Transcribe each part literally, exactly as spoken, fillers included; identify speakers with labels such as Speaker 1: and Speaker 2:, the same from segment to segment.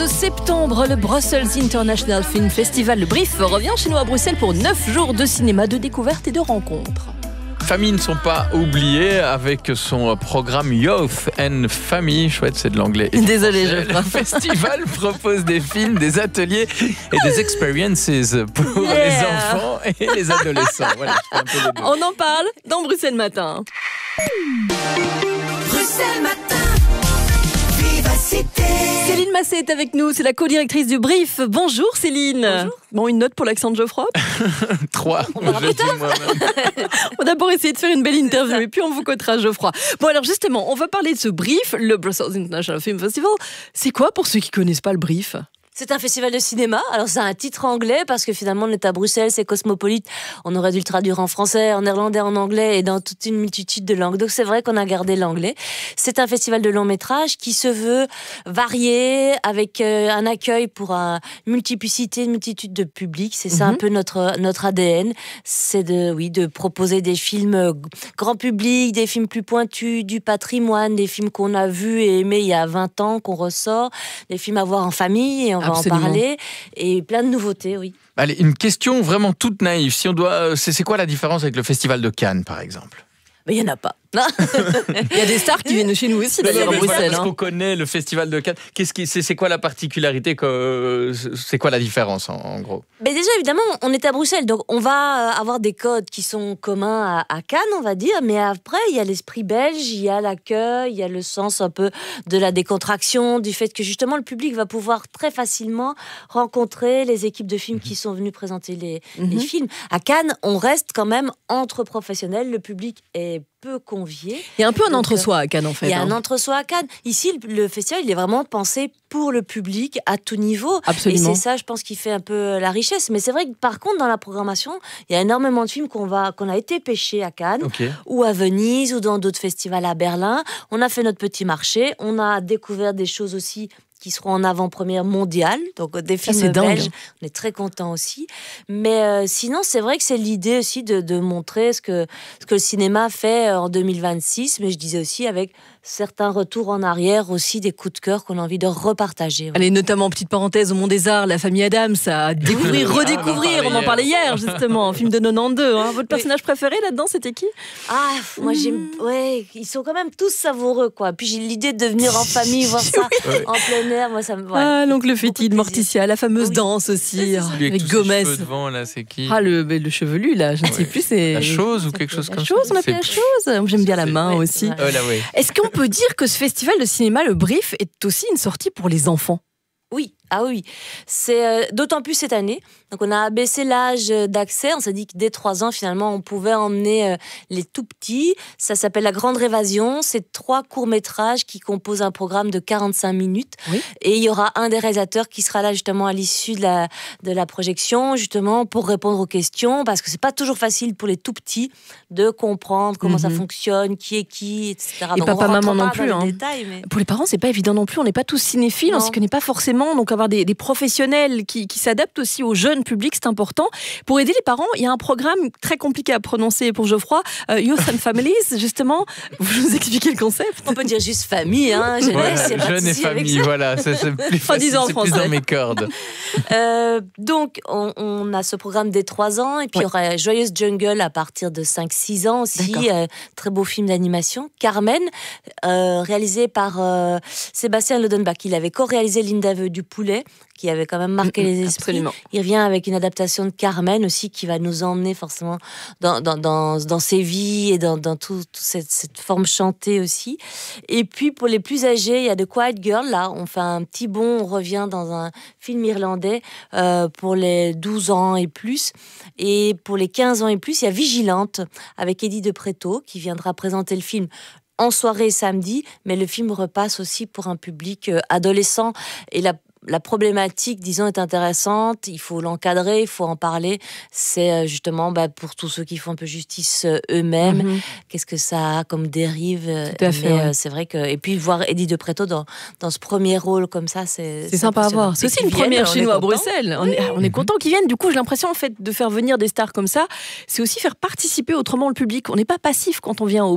Speaker 1: quinze septembre, le Brussels International Film Festival, le Brief, revient chez nous à Bruxelles pour neuf jours de cinéma, de découverte et de rencontres.
Speaker 2: Familles ne sont pas oubliées avec son programme Youth and Family. Chouette, c'est de l'anglais.
Speaker 1: Désolé, je
Speaker 2: Le festival propose des films, des ateliers et des experiences pour
Speaker 1: Yeah.
Speaker 2: les enfants et les adolescents. Voilà, je fais un peu les deux.
Speaker 1: On en parle dans Bruxelles Matin.
Speaker 3: Bruxelles Matin, Vivacité.
Speaker 1: Céline Massé est avec nous, c'est la co-directrice du Brief. Bonjour Céline.
Speaker 4: Bonjour.
Speaker 1: Bon, une note pour l'accent de Geoffroy.
Speaker 2: Trois.
Speaker 1: On va
Speaker 2: je dis moi-même.
Speaker 1: On a d'abord essayé de faire une belle interview et puis on vous cotera Geoffroy. Bon alors justement, on va parler de ce Brief, le Brussels International Film Festival. C'est quoi pour ceux qui connaissent pas le Brief ?
Speaker 4: C'est un festival de cinéma. Alors, c'est un titre anglais parce que finalement, on est à Bruxelles, c'est cosmopolite. On aurait dû le traduire en français, en néerlandais, en anglais et dans toute une multitude de langues. Donc, c'est vrai qu'on a gardé l'anglais. C'est un festival de long métrage qui se veut varié avec euh, un accueil pour une multiplicité, une multitude de publics. C'est ça
Speaker 1: Mhm.
Speaker 4: un peu notre, notre A D N. C'est de, oui, de proposer des films euh, grand public, des films plus pointus, du patrimoine, des films qu'on a vus et aimés il y a vingt ans, qu'on ressort, des films à voir en famille et on va
Speaker 1: Absolument.
Speaker 4: en parler, et plein de nouveautés, oui.
Speaker 2: Allez, une question vraiment toute naïve. Si on doit, c'est, c'est quoi la différence avec le festival de Cannes, par exemple?
Speaker 4: Mais il n'y en a pas.
Speaker 1: Il y a des stars qui viennent chez nous aussi d'ailleurs à
Speaker 2: Mais voilà,
Speaker 1: Bruxelles.
Speaker 2: parce
Speaker 1: hein.
Speaker 2: qu'on connaît le festival de Cannes. Qu'est-ce qui, c'est, c'est quoi la particularité que, c'est quoi la différence en, en gros?
Speaker 4: Mais déjà, évidemment, on est à Bruxelles, donc on va avoir des codes qui sont communs à, à Cannes, on va dire, mais après, il y a l'esprit belge, il y a l'accueil, il y a le sens un peu de la décontraction, du fait que justement, le public va pouvoir très facilement rencontrer les équipes de films qui sont venues présenter les,
Speaker 1: Mhm.
Speaker 4: les films. À Cannes, on reste quand même entre professionnels, le public est peu convié.
Speaker 1: Il y a un peu un
Speaker 4: Donc,
Speaker 1: entre-soi à Cannes en fait.
Speaker 4: Il y a
Speaker 1: hein.
Speaker 4: un entre-soi à Cannes. Ici, le, le festival, il est vraiment pensé pour le public à tout niveau.
Speaker 1: Absolument.
Speaker 4: Et c'est ça, je pense, qui fait un peu la richesse. Mais c'est vrai que par contre, dans la programmation, il y a énormément de films qu'on va, qu'on a été pêchés à Cannes,
Speaker 2: Ok.
Speaker 4: ou à Venise, ou dans d'autres festivals à Berlin. On a fait notre petit marché. On a découvert des choses aussi qui seront en avant-première mondiale, donc des films
Speaker 1: c'est dingue.
Speaker 4: belges. On est très contents aussi. Mais euh, sinon, c'est vrai que c'est l'idée aussi de, de montrer ce que, ce que le cinéma fait en deux mille vingt-six, mais je disais aussi avec certains retours en arrière, aussi des coups de cœur qu'on a envie de repartager.
Speaker 1: Allez, notamment, petite parenthèse, au Monde des Arts, la famille Adams, à découvrir,
Speaker 2: Oui,
Speaker 1: redécouvrir,
Speaker 2: on en
Speaker 1: on en parlait hier, justement, un film de quatre-vingt-douze. Hein. Votre personnage préféré là-dedans, c'était qui ?
Speaker 4: Ah, moi j'aime. Ouais, ils sont quand même tous savoureux, quoi. Puis j'ai l'idée de venir en famille voir ça
Speaker 2: Ouais.
Speaker 4: en plein air. Moi, ça me. Ouais.
Speaker 1: Ah, l'oncle Fétide,
Speaker 4: Beaucoup de
Speaker 1: Morticia, la fameuse
Speaker 4: Oui.
Speaker 1: danse aussi,
Speaker 4: C'est
Speaker 1: ah,
Speaker 4: ça.
Speaker 2: Lui avec,
Speaker 1: avec
Speaker 2: tous ses
Speaker 1: Gomez.
Speaker 2: cheveux devant, là, c'est qui?
Speaker 1: Ah, le, le chevelu, là, je ne sais
Speaker 2: Ouais.
Speaker 1: plus, c'est...
Speaker 2: La chose ou quelque chose
Speaker 1: La
Speaker 2: comme
Speaker 1: chose,
Speaker 2: ça?
Speaker 1: on appelle la
Speaker 2: C'est-
Speaker 1: chose. J'aime bien la main
Speaker 4: Ouais,
Speaker 1: aussi.
Speaker 4: ouais.
Speaker 2: Oh là, oui.
Speaker 1: Est-ce qu'on peut dire que ce festival de cinéma, le Brief, est aussi une sortie pour les enfants ?
Speaker 4: Oui, ah oui, c'est euh, d'autant plus cette année. Donc on a abaissé l'âge d'accès. On s'est dit que dès trois ans, finalement, on pouvait emmener euh, les tout petits. Ça s'appelle La Grande Révasion. C'est trois courts-métrages qui composent un programme de quarante-cinq minutes.
Speaker 1: Oui.
Speaker 4: Et il y aura un des réalisateurs qui sera là justement à l'issue de la, de la projection, justement pour répondre aux questions, parce que c'est pas toujours facile pour les tout petits de comprendre comment ça
Speaker 1: Mhm.
Speaker 4: fonctionne, qui est qui, et cetera.
Speaker 1: Et
Speaker 4: Donc, on
Speaker 1: papa,
Speaker 4: rentre
Speaker 1: maman
Speaker 4: pas
Speaker 1: non
Speaker 4: dans
Speaker 1: plus,
Speaker 4: les
Speaker 1: hein.
Speaker 4: détails, mais...
Speaker 1: Pour les parents, c'est pas évident non plus. On n'est pas tous cinéphiles, on
Speaker 4: Non.
Speaker 1: s'y connaît pas forcément. Donc avoir des, des professionnels qui, qui s'adaptent aussi au jeune public, c'est important. Pour aider les parents, il y a un programme très compliqué à prononcer pour Geoffroy, euh, Youth and Families, justement. Vous nous expliquez le concept ?
Speaker 4: On peut dire juste famille, hein, jeunesse,
Speaker 2: Voilà,
Speaker 4: y a pas de
Speaker 2: jeune et
Speaker 4: souci avec
Speaker 2: famille,
Speaker 4: ça.
Speaker 2: voilà, c'est, c'est plus facile,
Speaker 1: disant en
Speaker 2: c'est plus
Speaker 1: français.
Speaker 2: dans mes cordes.
Speaker 4: Euh, donc, on, on a ce programme dès trois ans, et puis il
Speaker 1: Ouais.
Speaker 4: y aura Joyeuse Jungle à partir de cinq six ans aussi,
Speaker 1: D'accord.
Speaker 4: euh, très beau film d'animation. Carmen, euh, réalisé par euh, Sébastien Lodenbach. Il avait co-réalisé L'Île d'Aveu du Poulet, qui avait quand même marqué
Speaker 1: Mm, mm,
Speaker 4: les esprits.
Speaker 1: absolument.
Speaker 4: Il revient avec une adaptation de Carmen aussi, qui va nous emmener forcément dans, dans, dans, dans ses vies et dans, dans toute tout cette, cette forme chantée aussi. Et puis, pour les plus âgés, il y a The Quiet Girl. Là, on fait un petit bond, on revient dans un film irlandais euh, pour les douze ans et plus. Et pour les quinze ans et plus, il y a Vigilante avec Eddie de Pretto qui viendra présenter le film en soirée samedi, mais le film repasse aussi pour un public euh, adolescent. Et la La problématique, disons, est intéressante. Il faut l'encadrer, il faut en parler. C'est euh, justement bah, pour tous ceux qui font un peu justice euh, eux-mêmes.
Speaker 1: Mhm.
Speaker 4: Qu'est-ce que ça a comme dérive euh,
Speaker 1: Tout à fait,
Speaker 4: mais,
Speaker 1: ouais.
Speaker 4: euh, c'est vrai que et puis voir Eddie de Pretto dans dans ce premier rôle comme ça, c'est
Speaker 1: C'est sympa à
Speaker 4: impressionnant.
Speaker 1: voir. C'est
Speaker 4: Et
Speaker 1: aussi
Speaker 4: qu'ils
Speaker 1: une première
Speaker 4: viennent,
Speaker 1: chez
Speaker 4: on
Speaker 1: nous
Speaker 4: est
Speaker 1: à
Speaker 4: content.
Speaker 1: Bruxelles. On est, on est content qu'ils viennent. Du coup, j'ai l'impression en fait de faire venir des stars comme ça, c'est aussi faire participer autrement le public. On n'est pas passif quand on vient au Brief.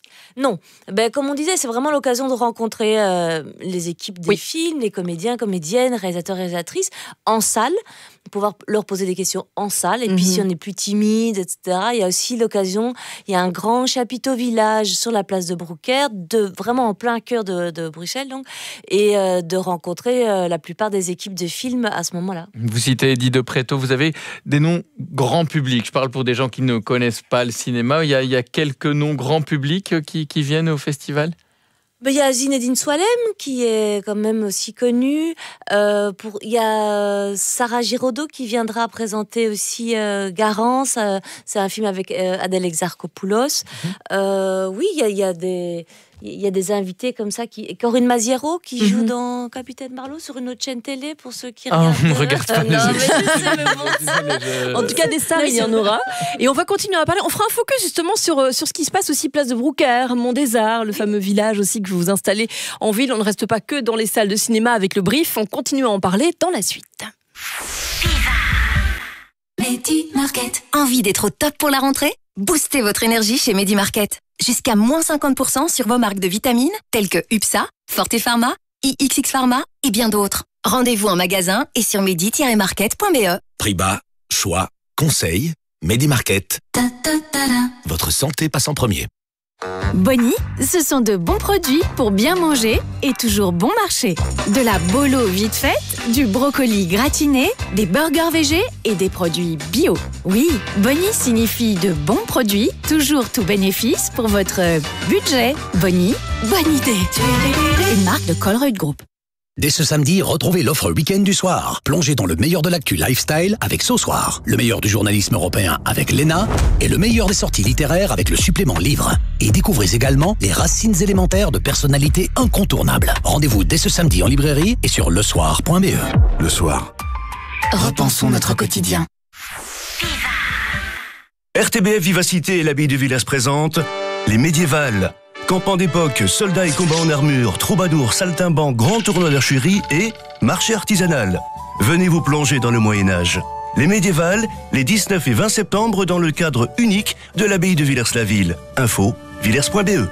Speaker 4: Non, ben, comme on disait, c'est vraiment l'occasion de rencontrer euh, les équipes des
Speaker 1: Oui.
Speaker 4: films, les comédiens, comédiennes, réalisateurs, réalisatrices, en salle, pouvoir leur poser des questions en salle. Et puis,
Speaker 1: Mhm.
Speaker 4: si on est plus timide, et cetera, il y a aussi l'occasion, il y a un grand chapiteau village sur la place de Brouckère, de, vraiment en plein cœur de, de Bruxelles, donc, et euh, de rencontrer euh, la plupart des équipes de films à ce moment-là.
Speaker 2: Vous citez Eddie de Pretto, vous avez des noms grand public. Je parle pour des gens qui ne connaissent pas le cinéma. Il y a, il y a quelques noms grand public qui, qui viennent au festival.
Speaker 4: Ben, il y a Zinedine Soilem qui est quand même aussi connu. Euh, pour, il y a Sarah Giraudot qui viendra présenter aussi euh, Garance. Euh, c'est un film avec euh, Adèle Exarchopoulos.
Speaker 2: Mhm.
Speaker 4: Euh, oui, il y a, il y a des... Il y a des invités comme ça, qui... Corinne Maziero qui joue
Speaker 1: Mhm.
Speaker 4: dans Capitaine Marlowe sur une autre chaîne télé, pour ceux qui
Speaker 2: Ah,
Speaker 4: regardent.
Speaker 2: on regarde pas
Speaker 4: non,
Speaker 2: les
Speaker 4: mais je sais, mais bon,
Speaker 2: Désolé, je-
Speaker 1: En tout cas, des stars, il y en aura. Et on va continuer à parler. On fera un focus justement sur, euh, sur ce qui se passe aussi place de Brouckère, Mont des Arts, le fameux village aussi que vous installez en ville. On ne reste pas que dans les salles de cinéma avec le brief. On continue à en parler dans la suite.
Speaker 3: Medi Market. Envie d'être au top pour la rentrée? Boostez votre énergie chez Medi Market. Jusqu'à moins cinquante pour cent sur vos marques de vitamines telles que UPSA, Forte Pharma, I X X Pharma et bien d'autres. Rendez-vous en magasin et sur medi tiret market point b e.
Speaker 5: Prix bas, choix, conseils, Medi Market.
Speaker 3: Ta, ta, ta, ta.
Speaker 5: Votre santé passe en premier.
Speaker 6: Bonnie, ce sont de bons produits pour bien manger et toujours bon marché. De la bolo vite faite, du brocoli gratiné, des burgers végés et des produits bio. Oui, Bonnie signifie de bons produits, toujours tout bénéfice pour votre budget. Bonnie, bonne idée. Une marque de Colruyt Group.
Speaker 5: Dès ce samedi, retrouvez l'offre week-end du soir. Plongez dans le meilleur de l'actu lifestyle avec Ce Soir, le meilleur du journalisme européen avec Léna et le meilleur des sorties littéraires avec le supplément Livre. Et découvrez également les racines élémentaires de personnalités incontournables. Rendez-vous dès ce samedi en librairie et sur le soir point b e. Le Soir.
Speaker 3: Repensons notre quotidien.
Speaker 7: R T B F Vivacité et l'Abbaye de Villers présente Les Médiévales. Campement d'époque, soldats et combats en armure, troubadours, saltimbanques, grand tournoi d'archerie et marché artisanal. Venez vous plonger dans le Moyen-Âge. Les Médiévales, les dix-neuf et vingt septembre dans le cadre unique de l'Abbaye de Villers-la-Ville. Info, villers point b e.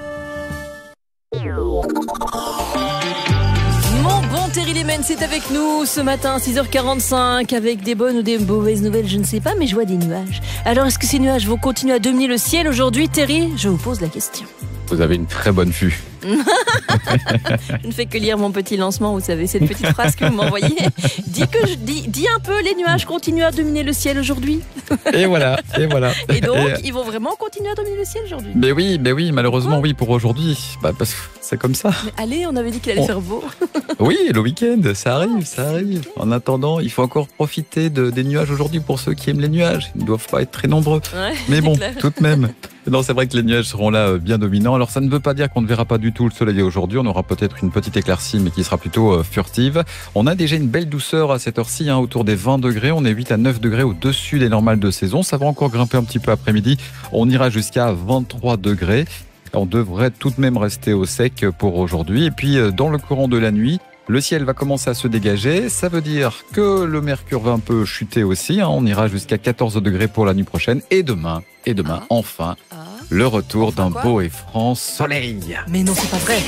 Speaker 1: Mon bon Terry Lemens est avec nous ce matin, six heures quarante-cinq, avec des bonnes ou des mauvaises nouvelles, je ne sais pas, mais je vois des nuages. Alors, est-ce que ces nuages vont continuer à dominer le ciel aujourd'hui, Terry? Je vous pose la question.
Speaker 2: Vous avez une très bonne vue.
Speaker 1: Je ne fais que lire mon petit lancement, vous savez, cette petite phrase que vous m'envoyez. Dis, que je, dis, dis un peu, les nuages continuent à dominer le ciel aujourd'hui.
Speaker 8: Et voilà, et voilà.
Speaker 1: Et donc,
Speaker 8: Et, euh,
Speaker 1: ils vont vraiment continuer à dominer le ciel aujourd'hui.
Speaker 8: mais oui, mais oui, malheureusement, oui, pour aujourd'hui. Bah, parce que c'est comme ça.
Speaker 1: Mais allez, on avait dit qu'il allait
Speaker 8: On-
Speaker 1: faire beau.
Speaker 8: Oui, le week-end, ça arrive, ça arrive. En attendant, il faut encore profiter de, des nuages aujourd'hui pour ceux qui aiment les nuages. Ils ne doivent pas être très nombreux.
Speaker 1: Ouais,
Speaker 8: Mais
Speaker 1: c'est
Speaker 8: bon,
Speaker 1: clair.
Speaker 8: tout de même. Non, c'est vrai que les nuages seront là euh, bien dominants. Alors, ça ne veut pas dire qu'on ne verra pas du tout le soleil aujourd'hui. On aura peut-être une petite éclaircie, mais qui sera plutôt euh, furtive. On a déjà une belle douceur à cette heure-ci, hein, autour des vingt degrés. On est huit à neuf degrés au-dessus des normales de saison. Ça va encore grimper un petit peu après-midi. On ira jusqu'à vingt-trois degrés. On devrait tout de même rester au sec pour aujourd'hui. Et puis, euh, dans le courant de la nuit, le ciel va commencer à se dégager. Ça veut dire que le mercure va un peu chuter aussi, hein. On ira jusqu'à quatorze degrés pour la nuit prochaine. Et demain, et demain,
Speaker 1: Ah.
Speaker 8: enfin,
Speaker 1: Ah.
Speaker 8: le retour d'un
Speaker 1: Quoi
Speaker 8: beau et franc soleil.
Speaker 1: Mais non, c'est pas vrai.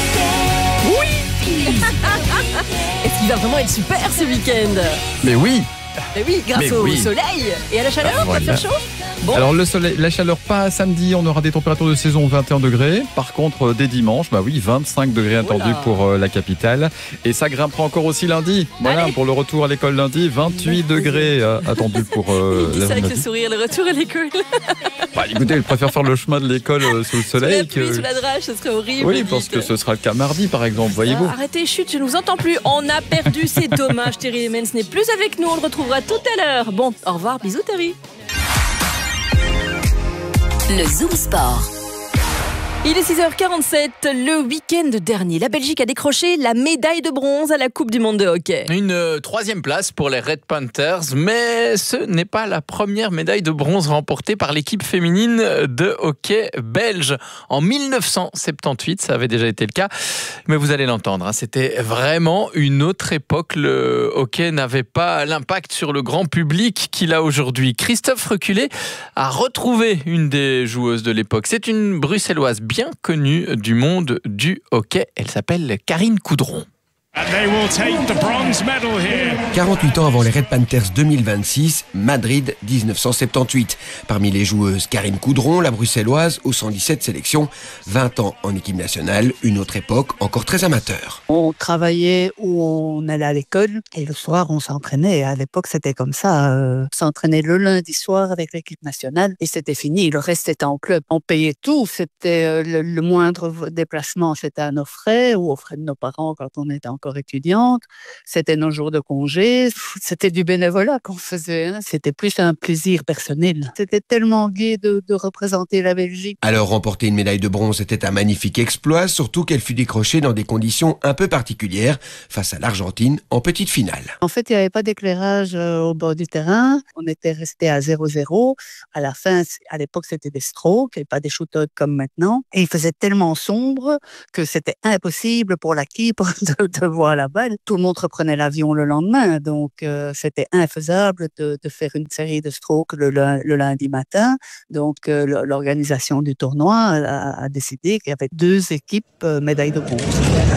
Speaker 1: Oui. Est-ce qu'il va vraiment être super ce week-end?
Speaker 8: Mais oui.
Speaker 1: Mais oui, grâce
Speaker 8: Mais
Speaker 1: au
Speaker 8: oui.
Speaker 1: soleil et à la chaleur,
Speaker 8: Bah,
Speaker 1: ça va
Speaker 8: voilà.
Speaker 1: faire chaud. Bon.
Speaker 8: Alors le soleil, la chaleur pas samedi, on aura des températures de saison vingt et un degrés. Par contre, euh, dès dimanche, bah oui, vingt-cinq degrés attendus
Speaker 1: Oula.
Speaker 8: pour euh, la capitale. Et ça grimpera encore aussi lundi. Voilà,
Speaker 1: Allez.
Speaker 8: pour le retour à l'école lundi, vingt-huit degrés euh, attendus pour euh,
Speaker 1: Il dit
Speaker 8: la
Speaker 1: ça avec le
Speaker 8: lundi.
Speaker 1: sourire, le retour à l'école.
Speaker 8: Bah, écoutez, je préfère faire le chemin de l'école euh, sous le
Speaker 1: Sous la
Speaker 8: soleil
Speaker 1: pluie,
Speaker 8: que...
Speaker 1: sous la drage, ce serait horrible.
Speaker 8: Oui,
Speaker 1: dites.
Speaker 8: parce que ce sera le cas mardi, par exemple, voyez-vous.
Speaker 1: Ah, arrêtez, chut, je ne vous entends plus. On a perdu, c'est dommage. Terry Lemens n'est plus avec nous. On le retrouvera tout à l'heure. Bon, au revoir, bisous Terry.
Speaker 3: Le Zoom Sport.
Speaker 1: Il est six heures quarante-sept, le week-end dernier. La Belgique a décroché la médaille de bronze à la Coupe du Monde de hockey.
Speaker 2: Une euh, troisième place pour les Red Panthers, mais ce n'est pas la première médaille de bronze remportée par l'équipe féminine de hockey belge. En mille neuf cent soixante-dix-huit, ça avait déjà été le cas, mais vous allez l'entendre, hein, c'était vraiment une autre époque. Le hockey n'avait pas l'impact sur le grand public qu'il a aujourd'hui. Christophe Reculé a retrouvé une des joueuses de l'époque. C'est une bruxelloise, bien connue du monde du hockey. Elle s'appelle Karine Coudron.
Speaker 9: quarante-huit ans avant les Red Panthers deux mille vingt-six, Madrid dix-neuf cent soixante-dix. Parmi les joueuses, Karine Coudron, la bruxelloise, aux cent dix-sept sélections. vingt ans en équipe nationale, une autre époque encore très amateur.
Speaker 10: On travaillait ou on allait à l'école et le soir on s'entraînait. À l'époque c'était comme ça. Euh, on s'entraînait le lundi soir avec l'équipe nationale et c'était fini. Le reste était en club. On payait tout. C'était euh, le, le moindre déplacement, c'était à nos frais ou aux frais de nos parents quand on était encore étudiante. C'était nos jours de congé. C'était du bénévolat qu'on faisait. Hein. C'était plus un plaisir personnel. C'était tellement gai de, de représenter la Belgique.
Speaker 9: Alors remporter une médaille de bronze était un magnifique exploit, surtout qu'elle fut décrochée dans des conditions un peu particulières face à l'Argentine en petite finale.
Speaker 10: En fait, il n'y avait pas d'éclairage euh, au bord du terrain. On était resté à zéro zéro. À la fin, à l'époque, c'était des strokes et pas des shootouts comme maintenant. Et il faisait tellement sombre que c'était impossible pour la keeper de, de voir la balle. Tout le monde reprenait l'avion le lendemain, donc euh, c'était infaisable de, de faire une série de strokes le, le lundi matin. Donc euh, l'organisation du tournoi a, a décidé qu'il y avait deux équipes euh, médailles de bronze.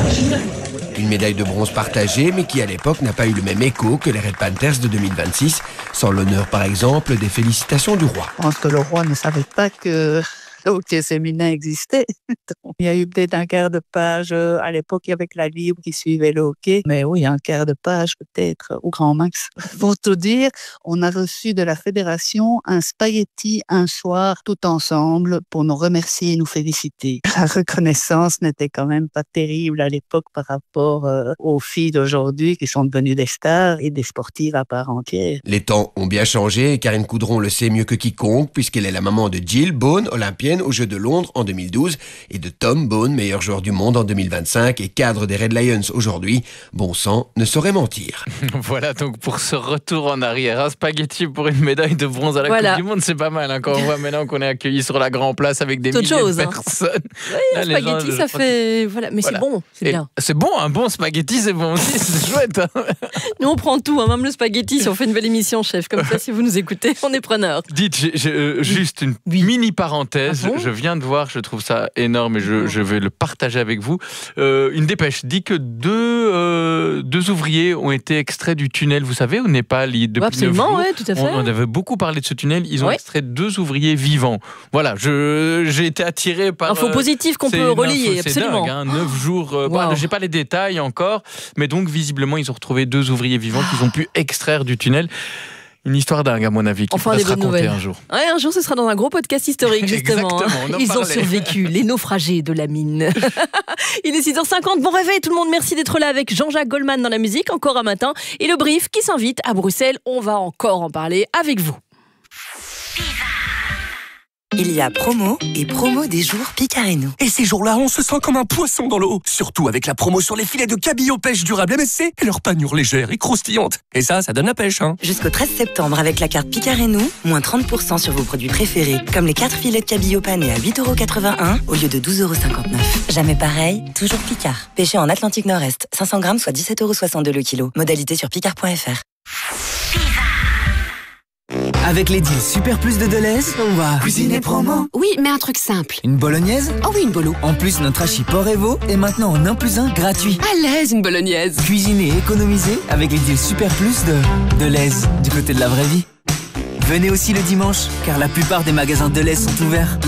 Speaker 9: Une médaille de bronze partagée, mais qui à l'époque n'a pas eu le même écho que les Red Panthers de deux mille vingt-six, sans l'honneur par exemple des félicitations du roi.
Speaker 10: Je pense que le roi ne savait pas que le hockey féminin existait. Donc, il y a eu peut-être un quart de page euh, à l'époque avec la libre qui suivait le hockey. Mais oui, un quart de page peut-être au grand max. Pour tout dire, on a reçu de la fédération un spaghetti un soir tout ensemble pour nous remercier et nous féliciter. La reconnaissance n'était quand même pas terrible à l'époque par rapport euh, aux filles d'aujourd'hui qui sont devenues des stars et des sportives à part entière.
Speaker 9: Les temps ont bien changé et Karine Coudron le sait mieux que quiconque puisqu'elle est la maman de Jill Boone, olympienne aux Jeux de Londres en deux mille douze, et de Tom Boone, meilleur joueur du monde en deux mille vingt-cinq et cadre des Red Lions aujourd'hui. Bon sang ne saurait mentir.
Speaker 2: Voilà donc pour ce retour en arrière. Un spaghetti pour une médaille de bronze à la
Speaker 1: voilà.
Speaker 2: Coupe du Monde, c'est pas mal. Hein, quand on voit maintenant qu'on est accueilli sur la grande place avec des milliers
Speaker 1: chose,
Speaker 2: de
Speaker 1: hein.
Speaker 2: personnes.
Speaker 1: Oui, un
Speaker 2: Là,
Speaker 1: spaghetti,
Speaker 2: gens,
Speaker 1: ça fait... Voilà. Mais
Speaker 2: voilà.
Speaker 1: c'est bon, c'est
Speaker 2: et
Speaker 1: bien.
Speaker 2: C'est bon, un bon spaghetti, c'est bon aussi, c'est chouette. Hein.
Speaker 1: Nous, on prend tout, hein, même le spaghetti, si on fait une belle émission, chef. Comme ça, si vous nous écoutez, on est preneurs.
Speaker 2: Dites, j'ai, j'ai, euh, juste une oui. mini parenthèse.
Speaker 1: Ah bon
Speaker 2: je viens de voir, je trouve ça énorme et je, je vais le partager avec vous. Euh, une dépêche dit que deux, euh, deux ouvriers ont été extraits du tunnel, vous savez, au Népal. Depuis
Speaker 1: ouais, absolument,
Speaker 2: oui,
Speaker 1: tout à fait.
Speaker 2: On, on avait beaucoup parlé de ce tunnel. Ils ont
Speaker 1: ouais.
Speaker 2: extrait deux ouvriers vivants. Voilà, je, j'ai été attiré par...
Speaker 1: Info positive qu'on peut relayer,
Speaker 2: info,
Speaker 1: absolument.
Speaker 2: C'est dingue, hein, neuf jours. Euh,
Speaker 1: wow.
Speaker 2: bah, j'ai pas les détails encore, mais donc visiblement, ils ont retrouvé deux ouvriers vivants qu'ils ont pu extraire du tunnel. Une histoire dingue, à mon avis, qui
Speaker 1: enfin,
Speaker 2: pourrait
Speaker 1: des
Speaker 2: se raconter
Speaker 1: nouvelles.
Speaker 2: un jour.
Speaker 1: Ouais, un jour, ce sera dans un gros podcast historique, justement.
Speaker 2: Exactement,
Speaker 1: Ils ont survécu, les naufragés de la mine. Il est six heures cinquante, bon réveil tout le monde, merci d'être là avec Jean-Jacques Goldman dans la musique, encore un matin, et le brief qui s'invite à Bruxelles, on va encore en parler avec vous.
Speaker 11: Il y a promo et promo des jours Picarenou.
Speaker 12: Et ces jours-là, on se sent comme un poisson dans l'eau. Surtout avec la promo sur les filets de cabillaud pêche durable M S C et leur panure légère et croustillante. Et ça, ça donne la pêche, hein.
Speaker 11: Jusqu'au treize septembre, avec la carte Picarenou, moins trente pour cent sur vos produits préférés, comme les quatre filets de cabillaud panés à huit euros quatre-vingt-un au lieu de douze euros cinquante-neuf. Jamais pareil, toujours Picard. Pêché en Atlantique Nord-Est, cinq cents grammes, soit dix-sept euros soixante-deux le kilo. Modalité sur picard point f r.
Speaker 13: Avec les deals Super Plus de Deleuze, on va
Speaker 14: cuisiner promo.
Speaker 15: Oui, mais un truc simple.
Speaker 13: Une bolognaise?
Speaker 15: Oh oui, une bolo.
Speaker 13: En plus, notre hachis Porc-Evo est maintenant en un plus un gratuit.
Speaker 15: À l'aise, une bolognaise.
Speaker 13: Cuisiner et économiser avec les deals Super Plus de Deleuze, du côté de la vraie vie. Venez aussi le dimanche, car la plupart des magasins Deleuze sont ouverts.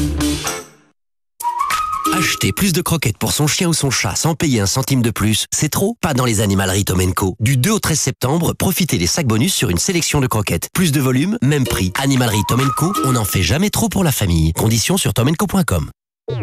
Speaker 16: Acheter plus de croquettes pour son chien ou son chat sans payer un centime de plus, c'est trop? Pas dans les animaleries Tom and Co. Du deux au treize septembre, profitez des sacs bonus sur une sélection de croquettes. Plus de volume, même prix. Animalerie Tom and Co, on n'en fait jamais trop pour la famille. Conditions sur tom and co point com.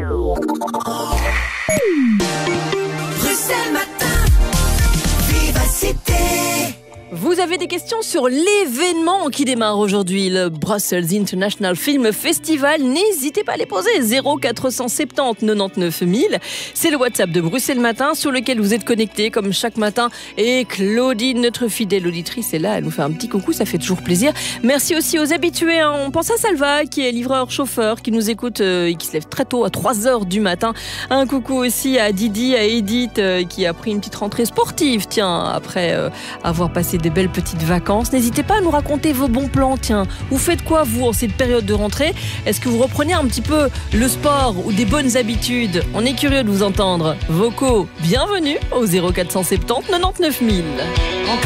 Speaker 14: Bruxelles Matin, Vivacité.
Speaker 1: Vous avez des questions sur l'événement qui démarre aujourd'hui, le Brussels International Film Festival. N'hésitez pas à les poser. zéro quatre cent soixante-dix quatre-vingt-dix-neuf mille. C'est le WhatsApp de Bruxelles Matin sur lequel vous êtes connectés comme chaque matin. Et Claudine, notre fidèle auditrice, est là. Elle nous fait un petit coucou, ça fait toujours plaisir. Merci aussi aux habitués. Hein. On pense à Salva, qui est livreur-chauffeur, qui nous écoute euh, et qui se lève très tôt à trois heures du matin. Un coucou aussi à Didi, à Edith, euh, qui a pris une petite rentrée sportive, tiens, après euh, avoir passé des belles belles petites vacances. N'hésitez pas à nous raconter vos bons plans. Tiens, vous faites quoi vous en cette période de rentrée? Est-ce que vous reprenez un petit peu le sport ou des bonnes habitudes? On est curieux de vous entendre. Vocaux, bienvenue au zéro quatre cent soixante-dix quatre-vingt-neuf mille.